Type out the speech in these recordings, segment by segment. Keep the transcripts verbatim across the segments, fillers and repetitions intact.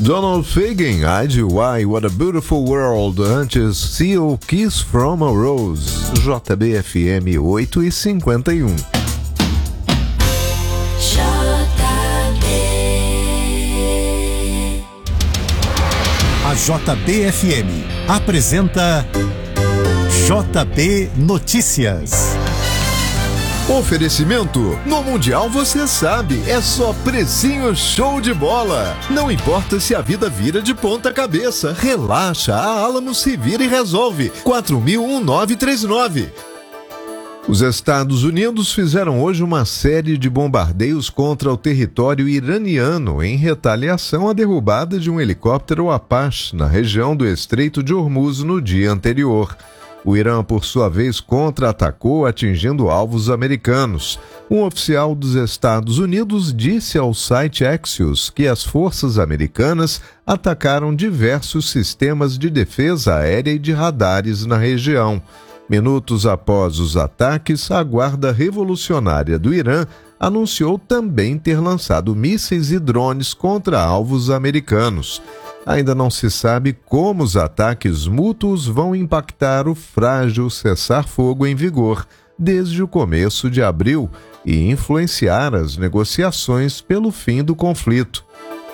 Donald Fagen, I D Y, What a Beautiful World, antes Seal, Kiss from a Rose, J B F M oito e cinquenta e um. A J B F M apresenta J B Notícias. Oferecimento: no Mundial você sabe, é só precinho show de bola. Não importa se a vida vira de ponta cabeça, relaxa, a Alamo se vira e resolve. quatro mil nove três nove. Os Estados Unidos fizeram hoje uma série de bombardeios contra o território iraniano em retaliação à derrubada de um helicóptero Apache na região do Estreito de Hormuz no dia anterior. O Irã, por sua vez, contra-atacou, atingindo alvos americanos. Um oficial dos Estados Unidos disse ao site Axios que as forças americanas atacaram diversos sistemas de defesa aérea e de radares na região. Minutos após os ataques, a Guarda Revolucionária do Irã anunciou também ter lançado mísseis e drones contra alvos americanos. Ainda não se sabe como os ataques mútuos vão impactar o frágil cessar-fogo em vigor desde o começo de abril e influenciar as negociações pelo fim do conflito.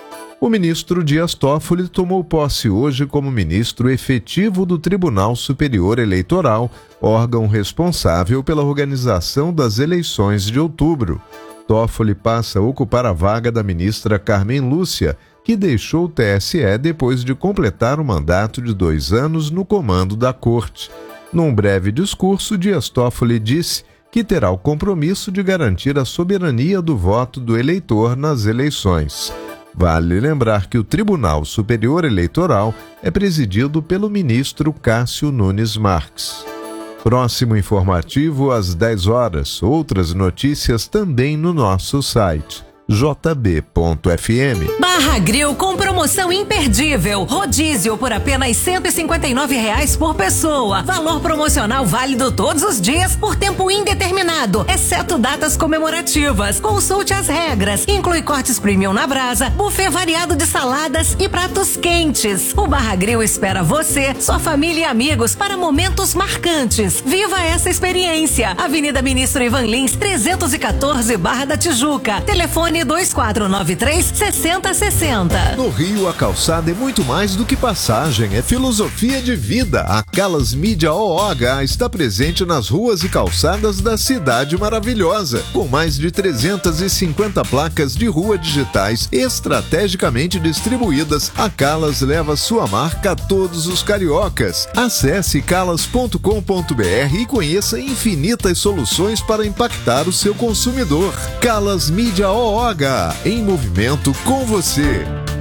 O ministro Dias Toffoli tomou posse hoje como ministro efetivo do Tribunal Superior Eleitoral, órgão responsável pela organização das eleições de outubro. Toffoli passa a ocupar a vaga da ministra Carmen Lúcia, que deixou o T S E depois de completar o mandato de dois anos no comando da corte. Num breve discurso, Dias Toffoli disse que terá o compromisso de garantir a soberania do voto do eleitor nas eleições. Vale lembrar que o Tribunal Superior Eleitoral é presidido pelo ministro Cássio Nunes Marques. Próximo informativo às dez horas. Outras notícias também no nosso site j b ponto f m. Barra Grill com promoção imperdível. Rodízio por apenas cento e cinquenta e nove reais por pessoa. Valor promocional válido todos os dias por tempo indeterminado, exceto datas comemorativas. Consulte as regras. Inclui cortes premium na brasa, buffet variado de saladas e pratos quentes. O Barra Grill espera você, sua família e amigos para momentos marcantes. Viva essa experiência. Avenida Ministro Ivan Lins, trezentos e quatorze, Barra da Tijuca. Telefone dois quatro nove três, seis zero seis zero. No Rio, a calçada é muito mais do que passagem, é filosofia de vida. A Calas Mídia O O H está presente nas ruas e calçadas da cidade maravilhosa, com mais de trezentas e cinquenta placas de rua digitais estrategicamente distribuídas. A Calas leva sua marca a todos os cariocas. Acesse calas ponto com ponto b r e conheça infinitas soluções para impactar o seu consumidor. Calas Mídia O O H, em movimento com você.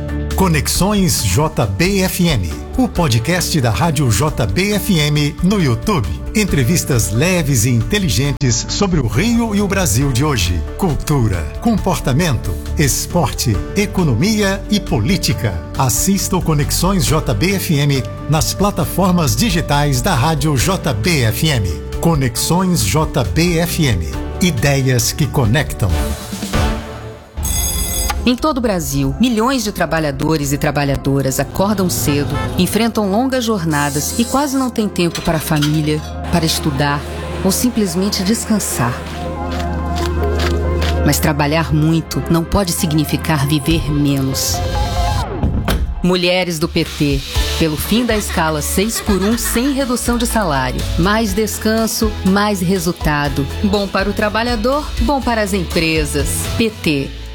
Conexões J B F M, o podcast da Rádio J B F M no YouTube. Entrevistas leves e inteligentes sobre o Rio e o Brasil de hoje. Cultura, comportamento, esporte, economia e política. Assista o Conexões J B F M nas plataformas digitais da Rádio J B F M. Conexões J B F M. Ideias que conectam. Em todo o Brasil, milhões de trabalhadores e trabalhadoras acordam cedo, enfrentam longas jornadas e quase não têm tempo para a família, para estudar ou simplesmente descansar. Mas trabalhar muito não pode significar viver menos. Mulheres do P T, pelo fim da escala seis por um sem redução de salário. Mais descanso, mais resultado. Bom para o trabalhador, bom para as empresas. P T.